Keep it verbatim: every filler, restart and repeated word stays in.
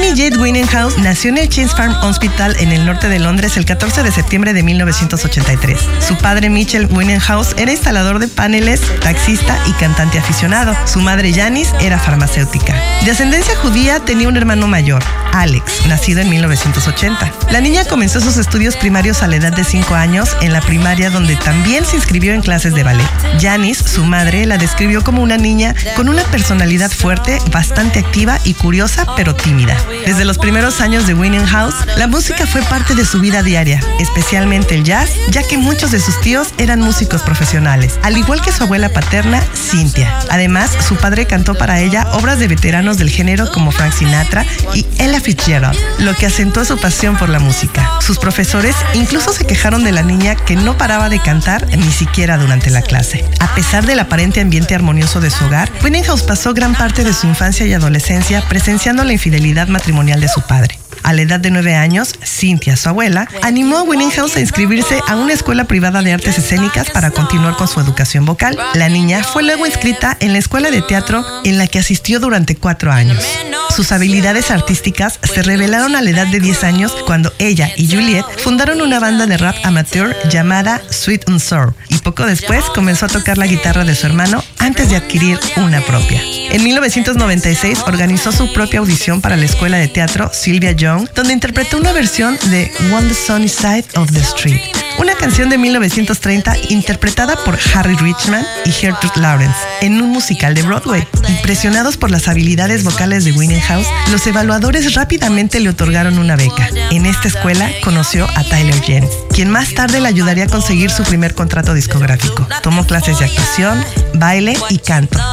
Jenny Jade Winehouse nació en el Chase Farm Hospital en el norte de Londres el catorce de septiembre de mil novecientos ochenta y tres. Su padre, Mitchell Winehouse, era instalador de paneles, taxista y cantante aficionado. Su madre, Janice, era farmacéutica. De ascendencia judía, tenía un hermano mayor, Alex, nacido en mil novecientos ochenta. La niña comenzó sus estudios primarios a la edad de cinco años en la primaria, donde también se inscribió en clases de ballet. Janice, su madre, la describió como una niña con una personalidad fuerte, bastante activa y curiosa, pero tímida. Desde los primeros años de Winehouse, la música fue parte de su vida diaria, especialmente el jazz, ya que muchos de sus tíos eran músicos profesionales, al igual que su abuela paterna, Cynthia. Además, su padre cantó para ella obras de veteranos del género como Frank Sinatra y Ella Fitzgerald, lo que acentuó su pasión por la música. Sus profesores incluso se quejaron de la niña que no paraba de cantar ni siquiera durante la clase. A pesar del aparente ambiente armonioso de su hogar, Winehouse pasó gran parte de su infancia y adolescencia presenciando la infidelidad matrimonial de su padre. A la edad de nueve años, Cynthia, su abuela, animó a Winehouse a inscribirse a una escuela privada de artes escénicas para continuar con su educación vocal. La niña fue luego inscrita en la escuela de teatro en la que asistió durante cuatro años. Sus habilidades artísticas se revelaron a la edad de diez años cuando ella y Juliet fundaron una banda de rap amateur llamada Sweet and Sour, y poco después comenzó a tocar la guitarra de su hermano antes de adquirir una propia. En mil novecientos noventa y seis organizó su propia audición para la escuela de teatro Sylvia Young, donde interpretó una versión de On the Sunny Side of the Street, una canción de mil novecientos treinta interpretada por Harry Richman y Gertrude Lawrence en un musical de Broadway. Impresionados por las habilidades vocales de Winehouse, los evaluadores rápidamente le otorgaron una beca. En esta escuela conoció a Tyler Jens, quien más tarde le ayudaría a conseguir su primer contrato discográfico. Tomó clases de actuación, baile y canto.